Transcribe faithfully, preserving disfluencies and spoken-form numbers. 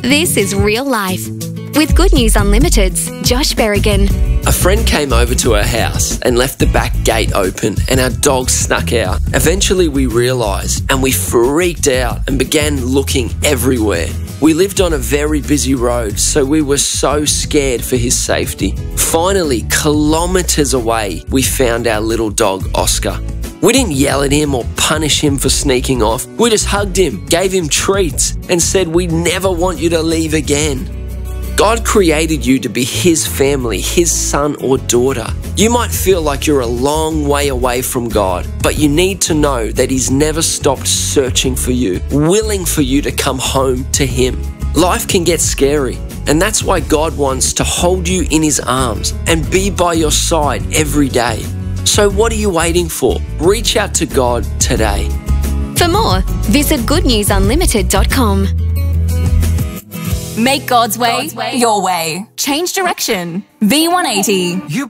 This is Real Life with Good News Unlimited's Josh Berrigan. A friend came over to our house and left the back gate open and our dog snuck out. Eventually we realised and we freaked out and began looking everywhere. We lived on a very busy road, so we were so scared for his safety. Finally, kilometres away, we found our little dog, Oscar. We didn't yell at him or punish him for sneaking off. We just hugged him, gave him treats, and said we never want you to leave again. God created you to be His family, His son or daughter. You might feel like you're a long way away from God, but you need to know that He's never stopped searching for you, willing for you to come home to Him. Life can get scary, and that's why God wants to hold you in His arms and be by your side every day. So what are you waiting for? Reach out to God today. For more, visit good news unlimited dot com. Make God's way, God's way your way. Change direction. V one eighty. You